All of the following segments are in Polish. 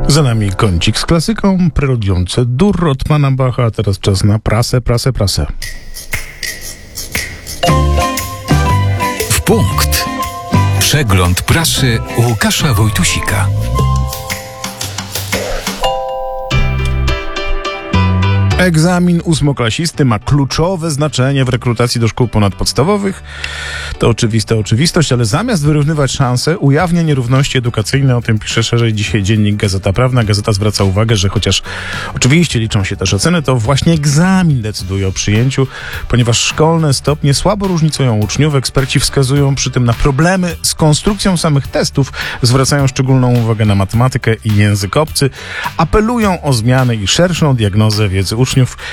Za nami kącik z klasyką, preludium C-dur od pana Bacha, a teraz czas na prasę. W punkt. Przegląd prasy Łukasza Wojtusika. Egzamin ósmoklasisty ma kluczowe znaczenie w rekrutacji do szkół ponadpodstawowych. To oczywista oczywistość, ale zamiast wyrównywać szanse, ujawnia nierówności edukacyjne. O tym pisze szerzej dzisiaj dziennik Gazeta Prawna. Gazeta zwraca uwagę, że chociaż oczywiście liczą się też oceny, to właśnie egzamin decyduje o przyjęciu, ponieważ szkolne stopnie słabo różnicują uczniów. Eksperci wskazują przy tym na problemy z konstrukcją samych testów, zwracają szczególną uwagę na matematykę i język obcy, apelują o zmiany i szerszą diagnozę wiedzy uczniów.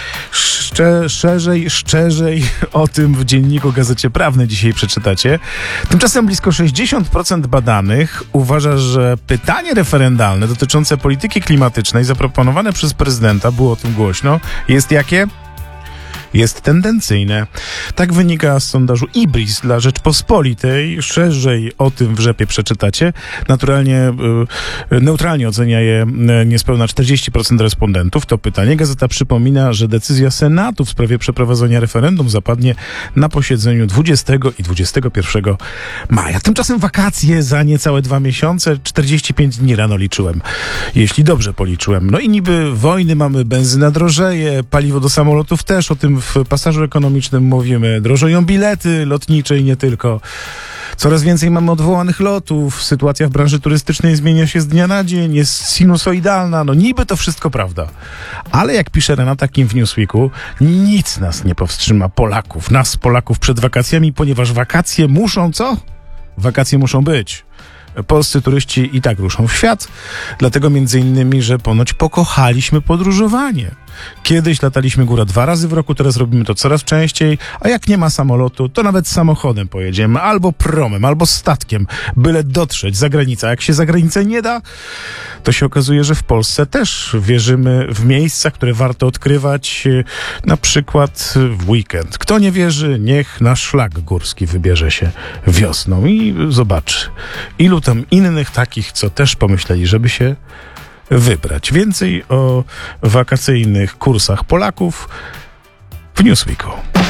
Szczerzej o tym w dzienniku Gazecie Prawnej dzisiaj przeczytacie. Tymczasem blisko 60% badanych uważa, że pytanie referendalne dotyczące polityki klimatycznej zaproponowane przez prezydenta, było o tym głośno, jest jakie? Jest tendencyjne. Tak wynika z sondażu IBRIS dla Rzeczpospolitej. Szerzej o tym w rzepie przeczytacie. Neutralnie ocenia je niespełna 40% respondentów. To pytanie. Gazeta przypomina, że decyzja Senatu w sprawie przeprowadzenia referendum zapadnie na posiedzeniu 20 i 21 maja. Tymczasem wakacje za niecałe 2 miesiące, 45 dni rano liczyłem. Jeśli dobrze policzyłem. No i niby wojny mamy, benzyna drożeje, paliwo do samolotów też, o tym w pasażu ekonomicznym mówimy, drożeją bilety lotnicze i nie tylko. Coraz więcej mamy odwołanych lotów, sytuacja w branży turystycznej zmienia się z dnia na dzień, jest sinusoidalna, no niby to wszystko prawda. Ale jak pisze Renata Kim w Newsweeku, nic nas nie powstrzyma, Polaków przed wakacjami, ponieważ wakacje muszą co? Wakacje muszą być. Polscy turyści i tak ruszą w świat, dlatego między innymi, że ponoć pokochaliśmy podróżowanie. Kiedyś lataliśmy góra 2 razy w roku, teraz robimy to coraz częściej, a jak nie ma samolotu, to nawet samochodem pojedziemy, albo promem, albo statkiem, byle dotrzeć za granicę. A jak się za granicę nie da, to się okazuje, że w Polsce też wierzymy w miejsca, które warto odkrywać, na przykład w weekend. Kto nie wierzy, niech na szlak górski wybierze się wiosną i zobaczy, ilu tam innych takich, co też pomyśleli, żeby się wybrać. Więcej o wakacyjnych kursach Polaków w Newsweeku.